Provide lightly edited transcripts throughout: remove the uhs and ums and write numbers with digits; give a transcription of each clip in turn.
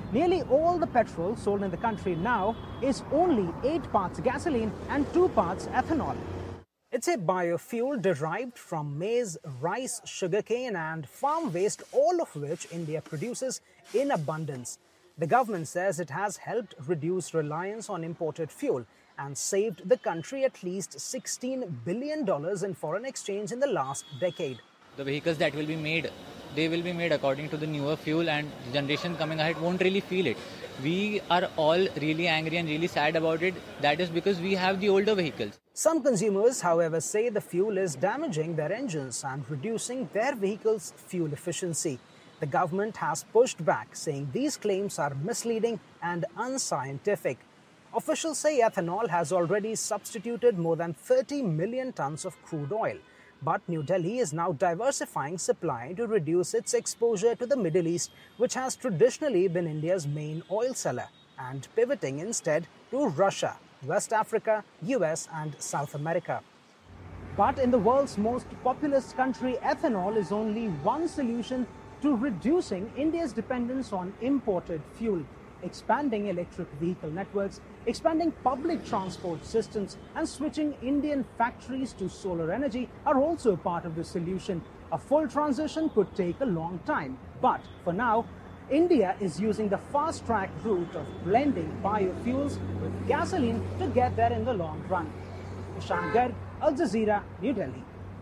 Nearly all the petrol sold in the country now is only 8 parts gasoline and 2 parts ethanol. It's a biofuel derived from maize, rice, sugarcane and farm waste, all of which India produces in abundance. The government says it has helped reduce reliance on imported fuel and saved the country at least $16 billion in foreign exchange in the last decade. The vehicles that will be made, they will be made according to the newer fuel, and the generation coming ahead won't really feel it. We are all really angry and really sad about it. That is because we have the older vehicles. Some consumers, however, say the fuel is damaging their engines and reducing their vehicles' fuel efficiency. The government has pushed back, saying these claims are misleading and unscientific. Officials say ethanol has already substituted more than 30 million tons of crude oil. But New Delhi is now diversifying supply to reduce its exposure to the Middle East, which has traditionally been India's main oil seller, and pivoting instead to Russia, West Africa, US and South America. But in the world's most populous country, ethanol is only one solution to reducing India's dependence on imported fuel. Expanding electric vehicle networks, expanding public transport systems and switching Indian factories to solar energy are also part of the solution. A full transition could take a long time, but for now, India is using the fast-track route of blending biofuels with gasoline to get there in the long run. Ishan Garg, Al Jazeera, New Delhi.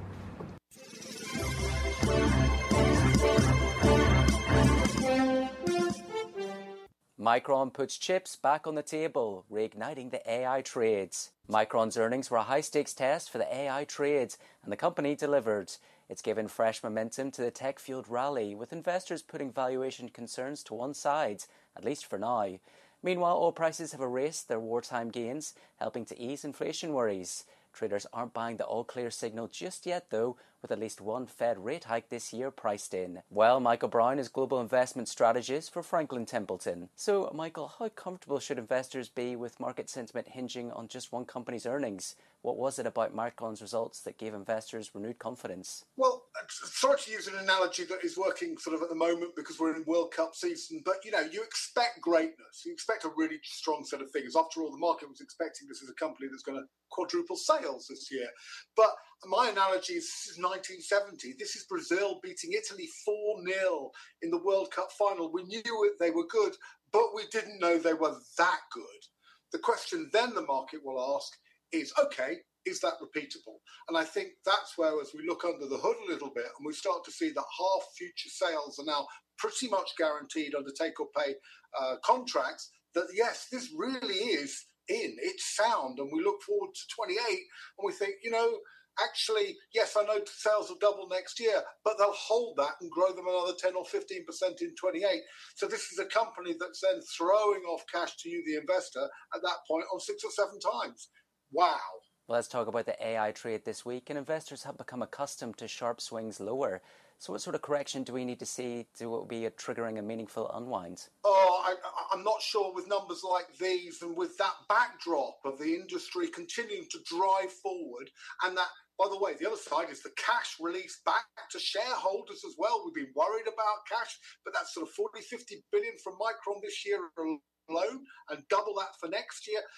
Micron puts chips back on the table, reigniting the AI trades. Micron's earnings were a high-stakes test for the AI trades, and the company delivered. It's given fresh momentum to the tech-fueled rally, with investors putting valuation concerns to one side, at least for now. Meanwhile, oil prices have erased their wartime gains, helping to ease inflation worries. Traders aren't buying the all-clear signal just yet, though, with at least one Fed rate hike this year priced in. Well, Michael Brown is global investment strategist for Franklin Templeton. So, Michael, how comfortable should investors be with market sentiment hinging on just one company's earnings? What was it about Micron's results that gave investors renewed confidence? Well, sorry to use an analogy that is working sort of at the moment because we're in World Cup season, but, you expect greatness. You expect a really strong set of figures. After all, the market was expecting this as a company that's going to quadruple sales this year. But my analogy is this is 1970. This is Brazil beating Italy 4-0 in the World Cup final. We knew they were good, but we didn't know they were that good. The question then the market will ask is, okay, is that repeatable? And I think that's where, as we look under the hood a little bit and we start to see that half future sales are now pretty much guaranteed under take-or-pay contracts, that yes, this really is it's sound, and we look forward to 28 and we think, actually, yes, I know sales will double next year, but they'll hold that and grow them another 10 or 15% in 28. So this is a company that's then throwing off cash to you, the investor, at that point on 6 or 7 times. Wow. Well, let's talk about the AI trade this week, and investors have become accustomed to sharp swings lower. So what sort of correction do we need to see to be triggering a meaningful unwind? I'm not sure with numbers like these and with that backdrop of the industry continuing to drive forward, and that, by the way, the other side is the cash release back to shareholders as well. We've been worried about cash, but that's sort of 40, 50 billion from Micron this year alone and double that for next year.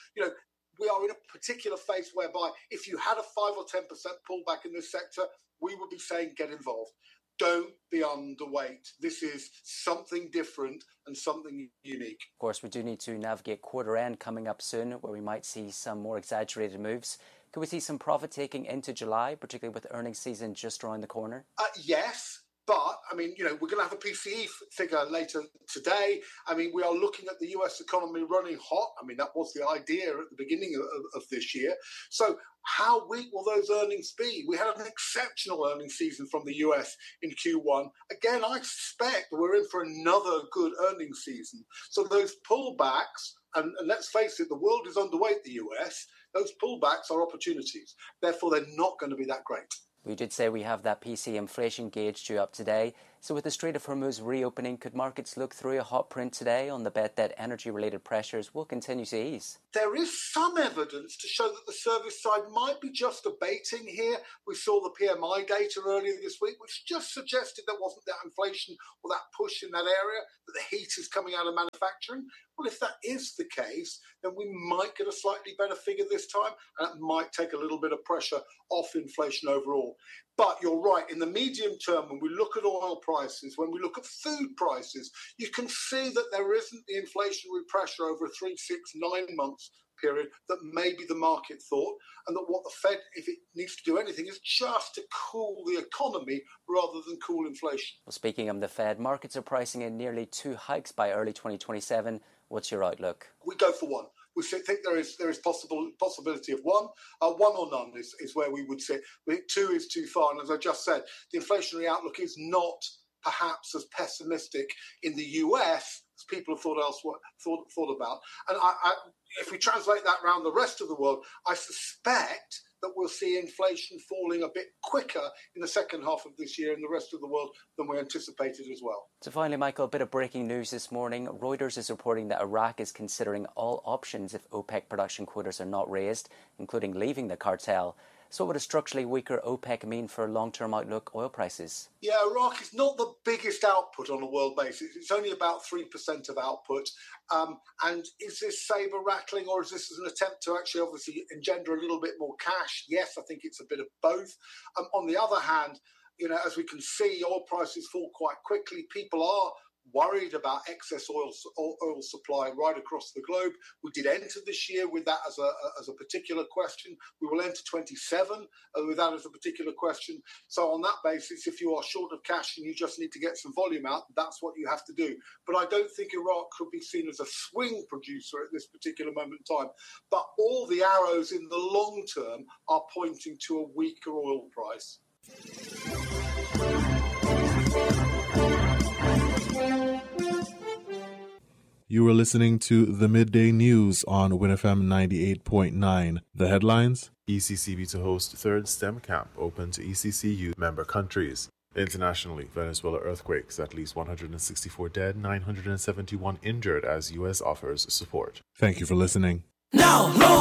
We are in a particular phase whereby if you had a 5 or 10% pullback in this sector, we would be saying get involved. Don't be underweight. This is something different and something unique. Of course, we do need to navigate quarter end coming up soon, where we might see some more exaggerated moves. Could we see some profit taking into July, particularly with earnings season just around the corner? Yes. But, we're going to have a PCE figure later today. We are looking at the US economy running hot. That was the idea at the beginning of this year. So how weak will those earnings be? We had an exceptional earnings season from the US in Q1. Again, I suspect we're in for another good earnings season. So those pullbacks, and let's face it, the world is underweight the US, those pullbacks are opportunities. Therefore, they're not going to be that great. We did say we have that PC inflation gauge due up today. So with the Strait of Hormuz reopening, could markets look through a hot print today on the bet that energy-related pressures will continue to ease? There is some evidence to show that the service side might be just abating here. We saw the PMI data earlier this week, which just suggested there wasn't that inflation or that push in that area, that the heat is coming out of manufacturing. Well, if that is the case, then we might get a slightly better figure this time, and it might take a little bit of pressure off inflation overall. But you're right, in the medium term, when we look at oil prices, when we look at food prices, you can see that there isn't the inflationary pressure over a 3, 6, 9 months period that maybe the market thought, and that what the Fed, if it needs to do anything, is just to cool the economy rather than cool inflation. Well, speaking of the Fed, markets are pricing in nearly 2 hikes by early 2027. What's your outlook? We go for one. We think there is possibility of one or none is where we would sit. We think 2 is too far, and as I just said, the inflationary outlook is not perhaps as pessimistic in the US as people have thought about. And if we translate that around the rest of the world, I suspect that we'll see inflation falling a bit quicker in the second half of this year in the rest of the world than we anticipated as well. So finally, Michael, a bit of breaking news this morning. Reuters is reporting that Iraq is considering all options if OPEC production quotas are not raised, including leaving the cartel. So what would a structurally weaker OPEC mean for long-term outlook oil prices? Yeah, Iraq is not the biggest output on a world basis. It's only about 3% of output. And is this saber rattling, or is this an attempt to actually obviously engender a little bit more cash? Yes, I think it's a bit of both. On the other hand, as we can see, oil prices fall quite quickly. People are worried about excess oil supply right across the globe. We did enter this year with that as a particular question. We will enter 27 with that as a particular question. So on that basis, if you are short of cash and you just need to get some volume out, that's what you have to do. But I don't think Iraq could be seen as a swing producer at this particular moment in time. But all the arrows in the long term are pointing to a weaker oil price. You were listening to the Midday News on WinFM 98.9. The headlines: ECCB to host third STEM camp open to ECCU member countries. Internationally, Venezuela earthquakes, at least 164 dead, 971 injured as U.S. offers support. Thank you for listening. No!